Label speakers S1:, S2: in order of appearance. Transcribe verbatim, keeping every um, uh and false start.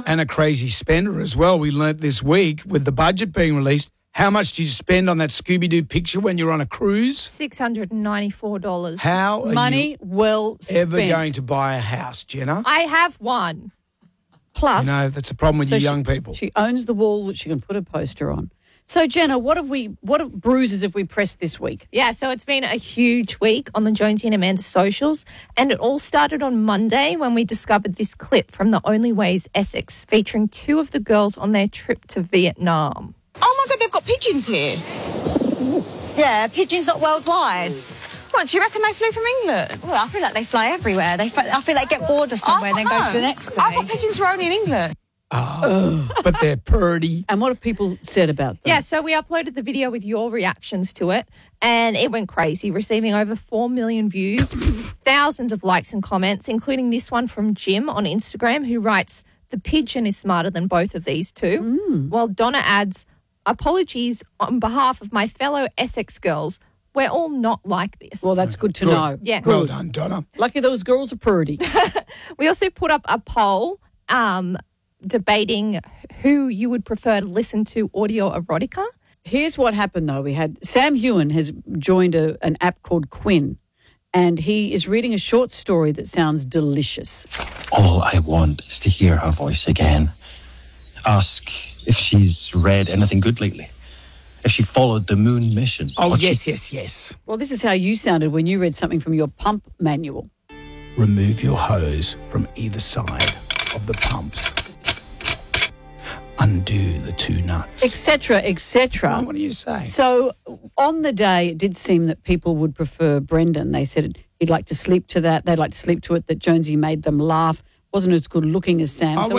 S1: And a crazy spender as well. We learnt this week with the budget being released. How much did you spend on that Scooby-Doo picture when you're on a cruise?
S2: six hundred ninety-four dollars.
S1: How are
S3: Money
S1: you
S3: well spent.
S1: ever going to buy a house, Jenna?
S2: I have one.
S3: Plus,
S1: You know, that's a problem with
S3: so
S1: you
S3: she-
S1: young people.
S3: She owns the wall that she can put a poster on. So, Jenna, what have we? What have bruises have we pressed this week?
S2: Yeah, so it's been a huge week on the Jonesy and Amanda socials, and it all started on Monday when we discovered this clip from the Only Ways Essex featuring two of the girls on their trip to Vietnam.
S4: Oh my God, they've got pigeons here.
S5: Yeah, pigeons not worldwide.
S4: What, do you reckon they flew from England?
S5: Well, I feel like they fly everywhere. They, I feel they get bored of somewhere and then go to the next place.
S4: I thought pigeons were only in England.
S1: Oh, but they're purdy.
S3: And what have people said about them?
S2: Yeah, so we uploaded the video with your reactions to it, and it went crazy, receiving over four million views, thousands of likes and comments, including this one from Jim on Instagram, who writes, "The pigeon is smarter than both of these two."
S3: Mm.
S2: While Donna adds, "Apologies on behalf of my fellow Essex girls. We're all not like this."
S3: Well, that's good to
S1: Good.
S3: know.
S2: Yeah.
S1: Well done, Donna.
S3: Lucky those girls are purdy.
S2: We also put up a poll um, debating who you would prefer to listen to audio erotica.
S3: Here's what happened, though. We had Sam Hewen has joined a, an app called Quinn, and he is reading a short story that sounds delicious.
S6: All I want is to hear her voice again. Ask if she's read anything good lately. If she followed the moon mission.
S1: Oh,
S6: What she-
S1: yes, yes, yes.
S3: Well, this is how you sounded when you read something from your pump manual.
S1: Remove your hose from either side of the pumps. Undo the two nuts.
S3: Etc., et
S1: Oh,
S3: cetera.
S1: what do you say?
S3: So on the day, it did seem that people would prefer Brendan. They said he'd like to sleep to that. They'd like to sleep to it, that Jonesy made them laugh. Wasn't as good looking as Sam.
S1: Oh,
S3: So